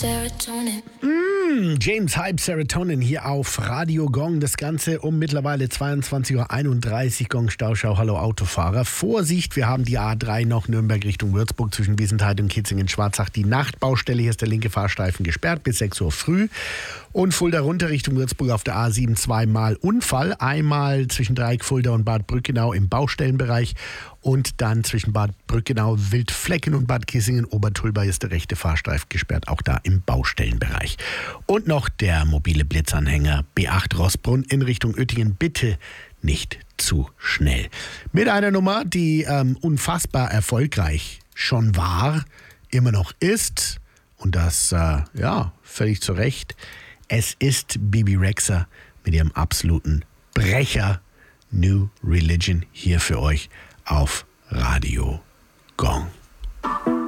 Serotonin. James Hype Serotonin hier auf Radio Gong. Das Ganze um mittlerweile 22.31 Uhr. Gong Stauschau, hallo Autofahrer. Vorsicht, wir haben die A3 noch Nürnberg Richtung Würzburg zwischen Wiesenthal und Kitzingen-Schwarzach. Die Nachtbaustelle, hier ist der linke Fahrstreifen gesperrt bis 6 Uhr früh. Und Fulda runter Richtung Würzburg auf der A7 zweimal Unfall. Einmal zwischen Dreieck Fulda und Bad Brückenau im Baustellenbereich. Und dann zwischen Bad Brückenau, Wildflecken und Bad Kissingen-Obertulba ist der rechte Fahrstreifen gesperrt, auch da im Baustellenbereich. Und noch der mobile Blitzanhänger B8 Rossbrunn in Richtung Oettingen. Bitte nicht zu schnell. Mit einer Nummer, die unfassbar erfolgreich schon war, immer noch ist. Und das, völlig zu Recht. Es ist Bebe Rexha mit ihrem absoluten Brecher New Religion hier für euch auf Radio Gong.